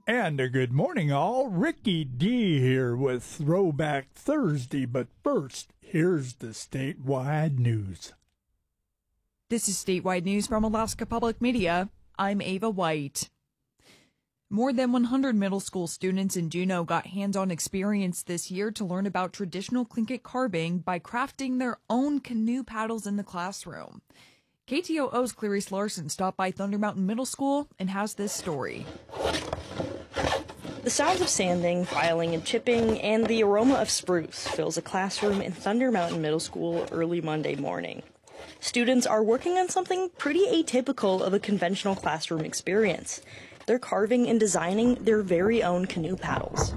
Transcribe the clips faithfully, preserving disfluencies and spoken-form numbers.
And a good morning, all. Ricky D here with Throwback Thursday. But first, here's the statewide news. This is statewide news from Alaska Public Media. I'm Ava White. More than one hundred middle school students in Juneau got hands-on experience this year to learn about traditional Tlingit carving by crafting their own canoe paddles in the classroom. K T O O's Clarice Larson stopped by Thunder Mountain Middle School and has this story. The sounds of sanding, filing, and chipping, and the aroma of spruce fills a classroom in Thunder Mountain Middle School early Monday morning. Students are working on something pretty atypical of a conventional classroom experience. They're carving and designing their very own canoe paddles.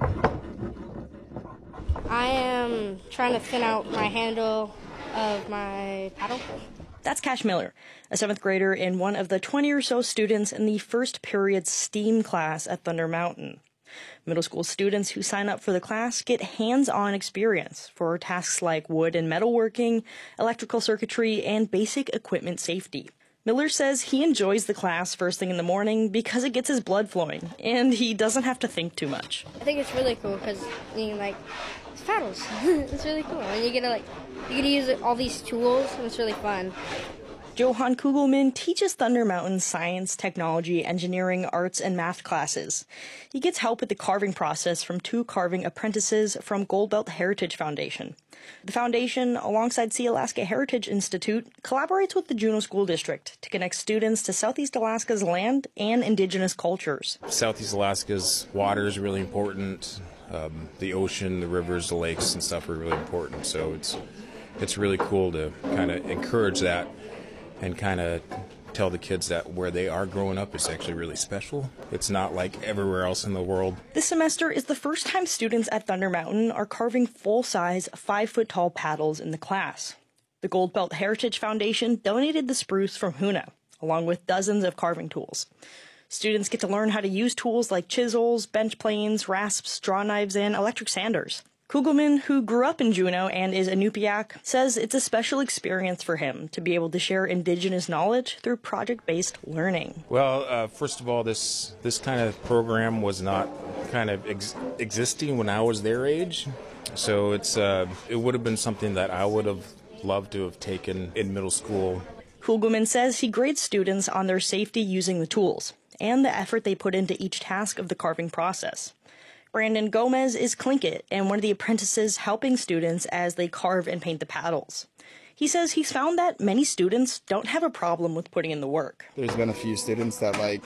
I am trying to thin out my handle of my paddle. That's Cash Miller, a seventh grader and one of the twenty or so students in the first period STEAM class at Thunder Mountain. Middle school students who sign up for the class get hands-on experience for tasks like wood and metalworking, electrical circuitry, and basic equipment safety. Miller says he enjoys the class first thing in the morning because it gets his blood flowing, and he doesn't have to think too much. I think it's really cool because you can, like, it's paddles. It's really cool, and you get to like you get to use all these tools, and it's really fun. Johan Kugelman teaches Thunder Mountain science, technology, engineering, arts, and math classes. He gets help with the carving process from two carving apprentices from Gold Belt Heritage Foundation. The foundation, alongside Sealaska Heritage Institute, collaborates with the Juneau School District to connect students to Southeast Alaska's land and indigenous cultures. Southeast Alaska's water is really important. Um, the ocean, the rivers, the lakes, and stuff are really important. So it's it's really cool to kind of encourage that and kind of tell the kids that where they are growing up is actually really special. It's not like everywhere else in the world. This semester is the first time students at Thunder Mountain are carving full-size, five-foot-tall paddles in the class. The Gold Belt Heritage Foundation donated the spruce from Hoonah, along with dozens of carving tools. Students get to learn how to use tools like chisels, bench planes, rasps, draw knives, and electric sanders. Kugelman, who grew up in Juneau and is Inupiaq, says it's a special experience for him to be able to share indigenous knowledge through project-based learning. Well, uh, first of all, this this kind of program was not kind of ex- existing when I was their age, so it's uh, it would have been something that I would have loved to have taken in middle school. Kugelman says he grades students on their safety using the tools and the effort they put into each task of the carving process. Brandon Gomez is Tlingit and one of the apprentices helping students as they carve and paint the paddles. He says he's found that many students don't have a problem with putting in the work. There's been a few students that, like,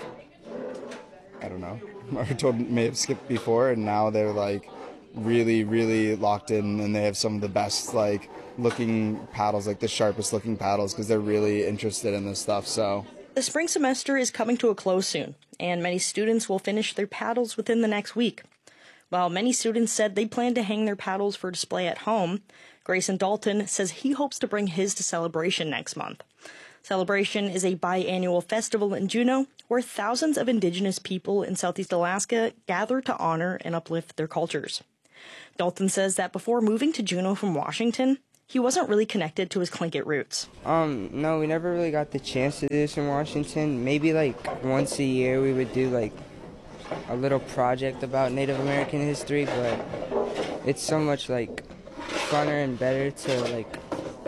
I don't know, or told may have skipped before, and now they're, like, really, really locked in, and they have some of the best, like, looking paddles, like the sharpest looking paddles, because they're really interested in this stuff, so. The spring semester is coming to a close soon, and many students will finish their paddles within the next week. While many students said they plan to hang their paddles for display at home, Grayson Dalton says he hopes to bring his to Celebration next month. Celebration is a biannual festival in Juneau where thousands of indigenous people in Southeast Alaska gather to honor and uplift their cultures. Dalton says that before moving to Juneau from Washington, he wasn't really connected to his Tlingit roots. Um, no, we never really got the chance to do this in Washington. Maybe like once a year we would do like a little project about Native American history, but it's so much like funner and better to like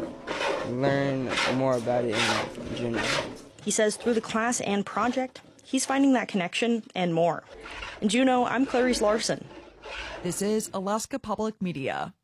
learn more about it in Juneau. He says through the class and project, he's finding that connection and more. In Juneau, I'm Clarice Larson. This is Alaska Public Media.